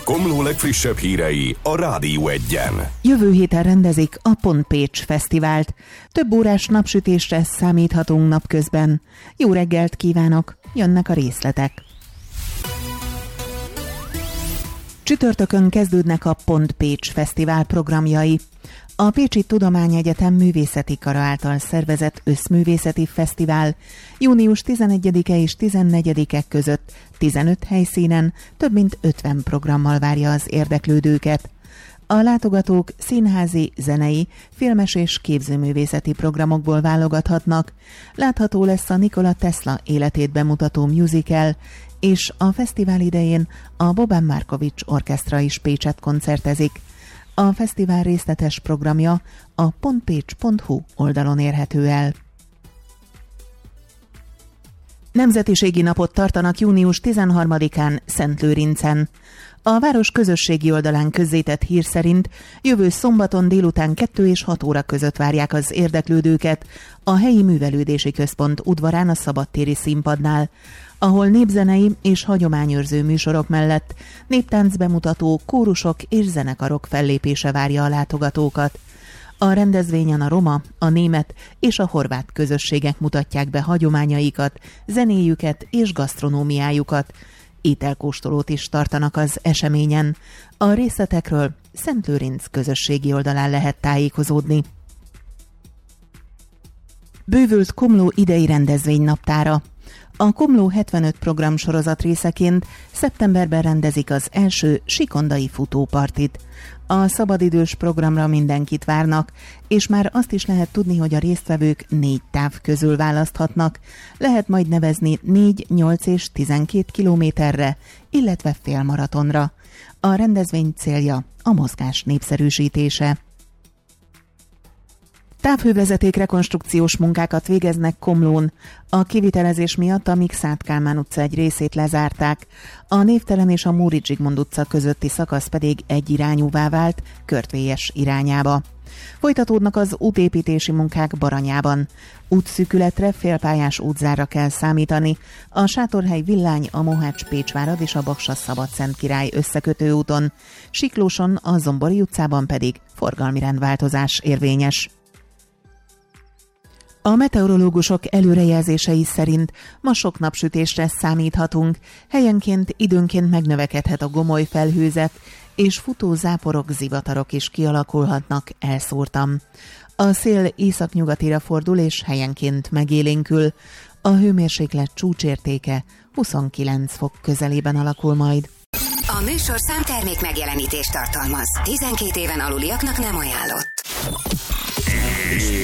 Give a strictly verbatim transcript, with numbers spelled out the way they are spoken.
Komló legfrissebb hírei a Rádió Egyen. Jövő héten rendezik a Pont Pécs Fesztivált. Több órás napsütésre számíthatunk napközben. Jó reggelt kívánok, jönnek a részletek. Csütörtökön kezdődnek a Pont Pécs Fesztivál programjai. A Pécsi Tudományegyetem Művészeti Kara által szervezett Összművészeti Fesztivál június tizenegyedike és tizennegyedike között tizenöt helyszínen több mint ötven programmal várja az érdeklődőket. A látogatók színházi, zenei, filmes és képzőművészeti programokból válogathatnak. Látható lesz a Nikola Tesla életét bemutató musical, és a fesztivál idején a Boban Markovics Orkesztra is Pécset koncertezik. A fesztivál részletes programja a pontpécs pont hu oldalon érhető el. Nemzetiségi napot tartanak június tizenharmadikán Szentlőrincen. A város közösségi oldalán közzétett hír szerint jövő szombaton délután kettő és hat óra között várják az érdeklődőket a helyi művelődési központ udvarán a szabadtéri színpadnál, ahol népzenei és hagyományőrző műsorok mellett néptánc bemutató, kórusok és zenekarok fellépése várja a látogatókat. A rendezvényen a roma, a német és a horvát közösségek mutatják be hagyományaikat, zenéjüket és gasztronómiájukat. Ételkóstolót is tartanak az eseményen. A részletekről Szentlőrinc közösségi oldalán lehet tájékozódni. Bővült Komló idei rendezvény naptára. A Komló hetvenöt program sorozat részeként szeptemberben rendezik az első sikondai futópartit. A szabadidős programra mindenkit várnak, és már azt is lehet tudni, hogy a résztvevők négy táv közül választhatnak. Lehet majd nevezni négy, nyolc és tizenkét kilométerre, illetve félmaratonra. A rendezvény célja a mozgás népszerűsítése. Távhővezeték rekonstrukciós munkákat végeznek Komlón. A kivitelezés miatt a Mikszáth Kálmán utca egy részét lezárták. A Névtelen és a Móricz Zsigmond utca közötti szakasz pedig egyirányúvá vált, Körtvélyes irányába. Folytatódnak az útépítési munkák Baranyában. Útszűkületre, félpályás útzárra kell számítani. A Sátorhely Villány, a Mohács-Pécsvárad és a Baksa-Szabadszentkirály összekötő úton. Siklóson, a Zombori utcában pedig forgalmi rendváltozás érvényes. A meteorológusok előrejelzései szerint ma sok napsütésre számíthatunk, helyenként időnként megnövekedhet a gomoly felhőzet, és futó záporok, zivatarok is kialakulhatnak elszórtan. A szél északnyugatira fordul és helyenként megélénkül. A hőmérséklet csúcsértéke huszonkilenc fok közelében alakul majd. A műsorszám termék megjelenítést tartalmaz. tizenkét éven aluliaknak nem ajánlott.